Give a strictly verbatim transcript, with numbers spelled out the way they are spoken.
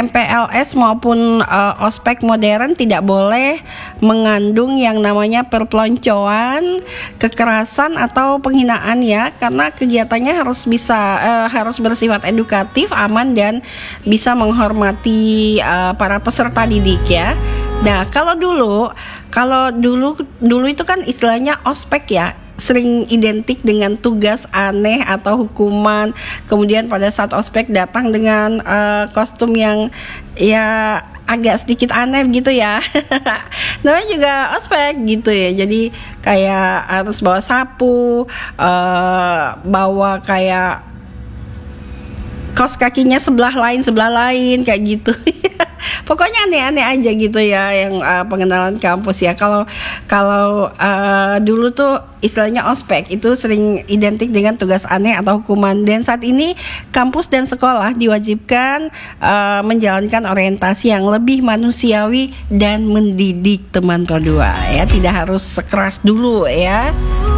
M P L S maupun uh, ospek modern tidak boleh mengandung yang namanya perpeloncoan, kekerasan atau penghinaan ya, karena kegiatannya harus bisa uh, harus bersifat edukatif, aman dan bisa menghormati uh, para peserta didik ya. Nah, kalau dulu kalau dulu dulu itu kan istilahnya ospek ya, sering identik dengan tugas aneh atau hukuman. Kemudian pada saat ospek datang dengan uh, kostum yang ya agak sedikit aneh gitu ya. Namanya juga ospek gitu ya. Jadi kayak harus bawa sapu, uh, bawa kayak kaos kakinya sebelah lain sebelah lain kayak gitu. Pokoknya aneh-aneh aja gitu ya yang uh, pengenalan kampus ya. Kalau kalau uh, dulu tuh istilahnya ospek itu sering identik dengan tugas aneh atau hukuman, dan saat ini kampus dan sekolah diwajibkan uh, menjalankan orientasi yang lebih manusiawi dan mendidik teman kedua ya, tidak harus sekeras dulu ya.